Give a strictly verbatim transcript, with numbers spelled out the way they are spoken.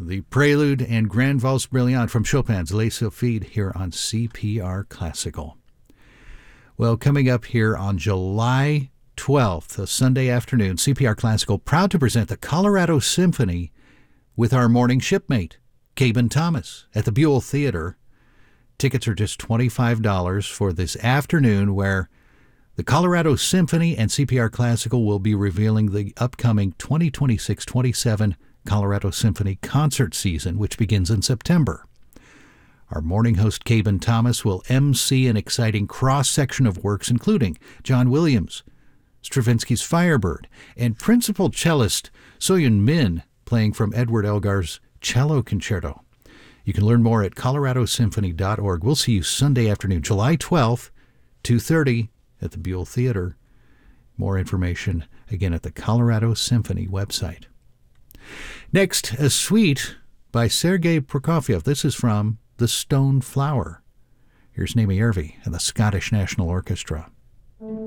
the Prelude and Grand Valse Brilliant from Chopin's Les Sylphides here on C P R Classical. Well, coming up here on July twelfth, a Sunday afternoon, C P R Classical proud to present the Colorado Symphony with our morning shipmate, Caben Thomas, at the Buell Theater. Tickets are just twenty-five dollars for this afternoon, where the Colorado Symphony and C P R Classical will be revealing the upcoming twenty twenty-six twenty-seven Colorado Symphony concert season, which begins in September. Our morning host, Caben Thomas, will emcee an exciting cross-section of works, including John Williams, Stravinsky's Firebird, and principal cellist Soyun Min playing from Edward Elgar's Cello Concerto. You can learn more at colorado symphony dot org. We'll see you Sunday afternoon, July twelfth, two thirty at the Buell Theater. More information, again, at the Colorado Symphony website. Next, a suite by Sergei Prokofiev. This is from The Stone Flower. Here's Naimi Järvi and the Scottish National Orchestra.